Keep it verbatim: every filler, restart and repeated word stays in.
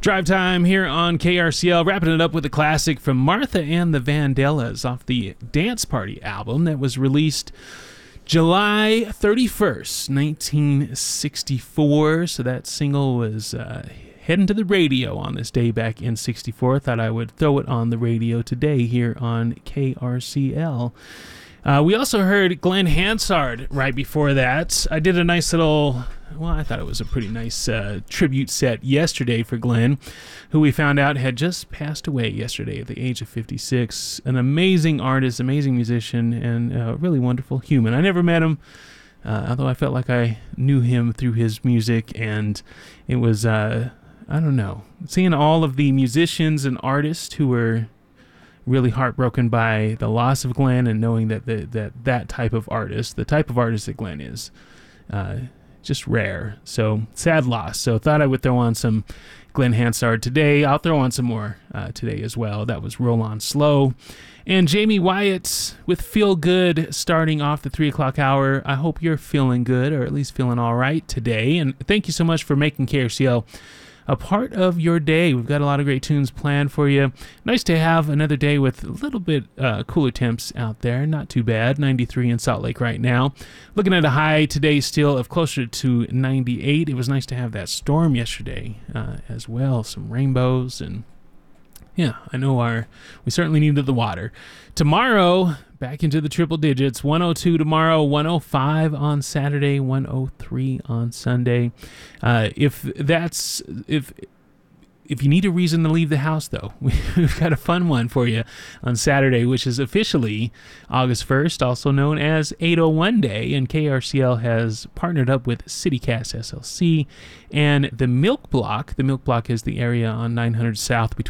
Drive time here on K R C L, wrapping it up with a classic from Martha and the Vandellas off the Dance Party album that was released July thirty-first, nineteen sixty-four. So that single was uh, heading to the radio on this day back in sixty-four. Thought I would throw it on the radio today here on K R C L. Uh, we also heard Glenn Hansard right before that. I did a nice little, well, I thought it was a pretty nice uh, tribute set yesterday for Glenn, who we found out had just passed away yesterday at the age of fifty-six. An amazing artist, amazing musician, and a really wonderful human. I never met him, uh, although I felt like I knew him through his music, and it was, uh, I don't know, seeing all of the musicians and artists who were really heartbroken by the loss of Glenn, and knowing that the, that that type of artist, the type of artist that Glenn is, uh, just rare. So sad loss. So thought I would throw on some Glenn Hansard today. I'll throw on some more uh, today as well. That was Roll On Slow. And Jamie Wyatt with Feel Good starting off the three o'clock hour. I hope you're feeling good, or at least feeling all right today. And thank you so much for making K R C L a part of your day. We've got a lot of great tunes planned for you. Nice to have another day with a little bit uh, cooler temps out there. Not too bad. ninety-three in Salt Lake right now. Looking at a high today still of closer to ninety-eight. It was nice to have that storm yesterday uh, as well. Some rainbows, and yeah, I know our we certainly needed the water. Tomorrow, back into the triple digits. one oh two tomorrow, one oh five on Saturday, one oh three on Sunday. Uh, if that's if if you need a reason to leave the house, though, we've got a fun one for you on Saturday, which is officially August first, also known as eight oh one Day, and K R C L has partnered up with CityCast S L C and the Milk Block. The Milk Block is the area on nine hundred South between